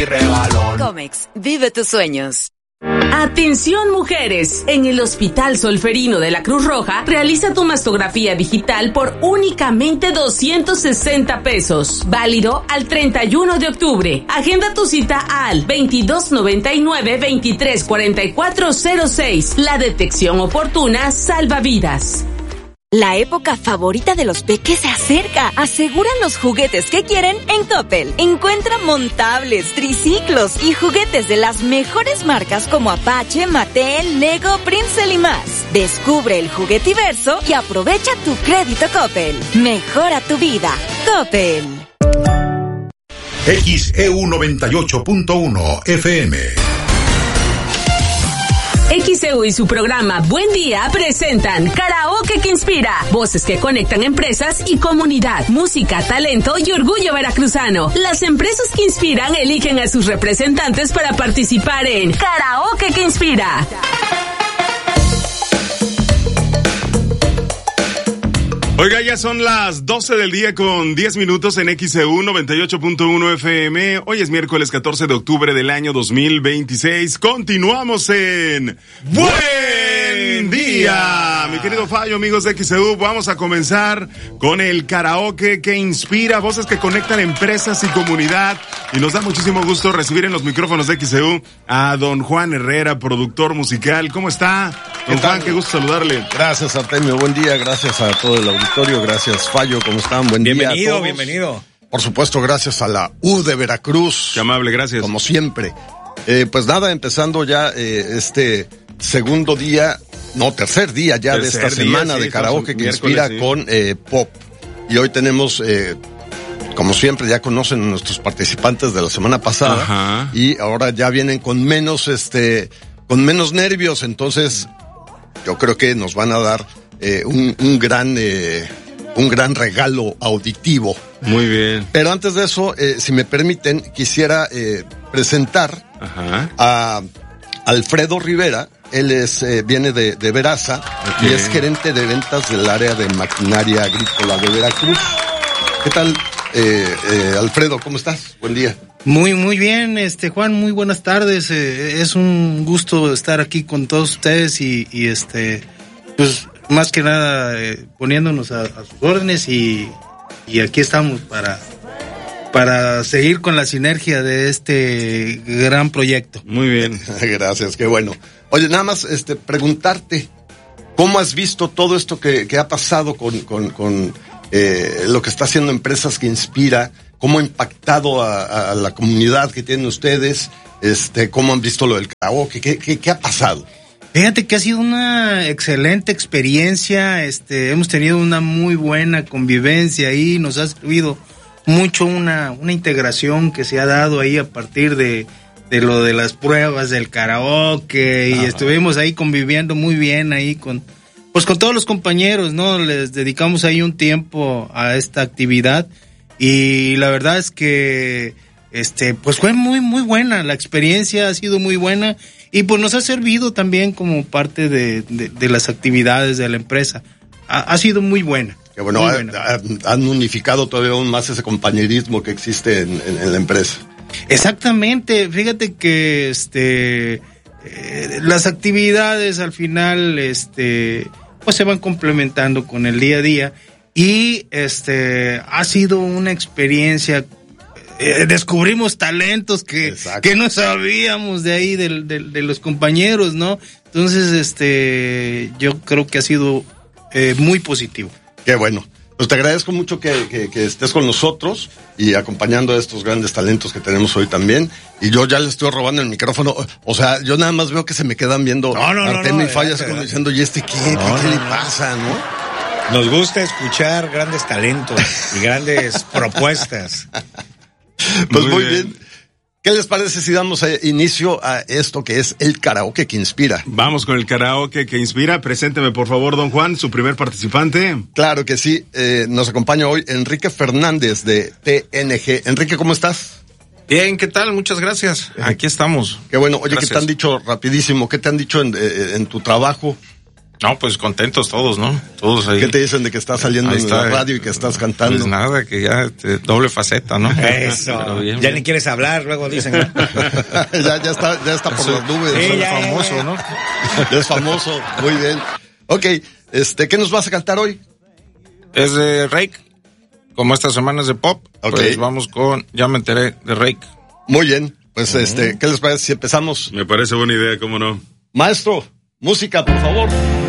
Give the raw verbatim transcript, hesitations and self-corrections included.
Comex, vive tus sueños. Atención mujeres, en el Hospital Solferino de la Cruz Roja realiza tu mastografía digital por únicamente doscientos sesenta pesos, válido al treinta y uno de octubre. Agenda tu cita al veintidós noventa y nueve, veintitrés cuarenta y cuatro cero seis. La detección oportuna salva vidas. La época favorita de los peques se acerca. Aseguran los juguetes que quieren en Coppel. Encuentra montables, triciclos y juguetes de las mejores marcas como Apache, Mattel, Lego, Princeton y más. Descubre el juguetiverso y aprovecha tu crédito Coppel. Mejora tu vida. Coppel. X E U noventa y ocho punto uno F M. X E U y su programa Buen Día presentan Karaoke que Inspira. Voces que conectan empresas y comunidad. Música, talento y orgullo veracruzano. Las empresas que inspiran eligen a sus representantes para participar en Karaoke que Inspira. Oiga, ya son las doce del día con diez minutos en X E U noventa y ocho punto uno F M. Hoy es miércoles catorce de octubre del año dos mil veintiséis. Continuamos en Buen Día. Mi querido Fallo, amigos de X E U, vamos a comenzar con el karaoke que inspira, voces que conectan empresas y comunidad. Y nos da muchísimo gusto recibir en los micrófonos de X E U a don Juan Herrera, productor musical. ¿Cómo está? Don ¿Qué Juan, qué gusto saludarle. Gracias, Artemio. Buen día. Gracias a todo el auditorio. Gracias, Fallo. ¿Cómo están? Buen bienvenido, día a todos. Bienvenido. Por supuesto, gracias a la U de Veracruz. Qué amable, gracias. Como siempre. Eh, pues nada, empezando ya eh, este segundo día, no, tercer día ya tercer de esta día, semana sí, de karaoke que inspira sí. con eh, pop. Y hoy tenemos, eh, como siempre, ya conocen a nuestros participantes de la semana pasada. Ajá. Y ahora ya vienen con menos, este, con menos nervios. Entonces, yo creo que nos van a dar eh, un, un gran, eh, un gran regalo auditivo. Muy bien. Pero antes de eso, eh, si me permiten, quisiera eh, presentar Ajá. a Alfredo Rivera. Él es eh, viene de, de Veraza okay. y es gerente de ventas del área de maquinaria agrícola de Veracruz. ¿Qué tal, eh, eh, Alfredo? ¿Cómo estás? Buen día. Muy, muy bien, este Juan, muy buenas tardes. Eh, es un gusto estar aquí con todos ustedes y, y este, pues más que nada eh, poniéndonos a, a sus órdenes y, y aquí estamos para para seguir con la sinergia de este gran proyecto. Muy bien. Gracias, qué bueno. Oye, nada más este preguntarte, ¿cómo has visto todo esto que, que ha pasado con, con, con eh, lo que está haciendo Empresas que Inspira? ¿Cómo ha impactado a, a la comunidad que tienen ustedes? Este, ¿cómo han visto lo del karaoke? ¿Qué, qué, qué ha pasado? Fíjate que ha sido una excelente experiencia, este, hemos tenido una muy buena convivencia ahí, nos ha servido mucho una, una integración que se ha dado ahí a partir de, de lo de las pruebas del karaoke y ah, estuvimos ahí conviviendo muy bien ahí con, pues con todos los compañeros, ¿no? Les dedicamos ahí un tiempo a esta actividad y la verdad es que, este, pues fue muy, muy buena, la experiencia ha sido muy buena y pues nos ha servido también como parte de, de, de las actividades de la empresa. Ha, ha sido muy buena. Que bueno, ha, ha, han unificado todavía aún más ese compañerismo que existe en, en, en la empresa. Exactamente, fíjate que este eh, las actividades al final este pues se van complementando con el día a día y este ha sido una experiencia. Eh, descubrimos talentos que, que no sabíamos de ahí, de, de, de los compañeros, ¿no? Entonces, este, yo creo que ha sido eh, muy positivo. Qué bueno. Pues te agradezco mucho que, que, que estés con nosotros y acompañando a estos grandes talentos que tenemos hoy también. Y yo ya le estoy robando el micrófono. O sea, yo nada más veo que se me quedan viendo no, no, Artemio no, no, y Fallas como diciendo, ¿y este qué? No, ¿Qué, no, qué le no. pasa, no? Nos gusta escuchar grandes talentos y grandes propuestas. Pues muy, muy bien. bien. ¿Qué les parece si damos inicio a esto que es el karaoke que inspira? Vamos con el karaoke que inspira. Presénteme, por favor, don Juan, su primer participante. Claro que sí. Eh, nos acompaña hoy Enrique Fernández de T N G. Enrique, ¿cómo estás? Bien, ¿qué tal? Muchas gracias. Aquí estamos. Qué bueno. Oye, gracias. ¿Qué te han dicho rapidísimo? ¿Qué te han dicho en, en tu trabajo? No, pues contentos todos, ¿no? Todos ahí. ¿Qué te dicen de que estás saliendo en la radio y que estás cantando? Pues nada, que ya este, doble faceta, ¿no? Eso. Bien, ya bien. Ni quieres hablar, luego dicen, ¿no? ya, ya está, ya está por las nubes. Sí, ¿no? ya, famoso, ya. ¿no? Ya es famoso, muy bien. Ok, este, ¿qué nos vas a cantar hoy? Es de Rake. Como estas semanas de pop, okay. Pues vamos con Ya me enteré de Rake. Muy bien, pues uh-huh. este, ¿qué les parece si empezamos? Me parece buena idea, ¿cómo no? Maestro, música, por favor.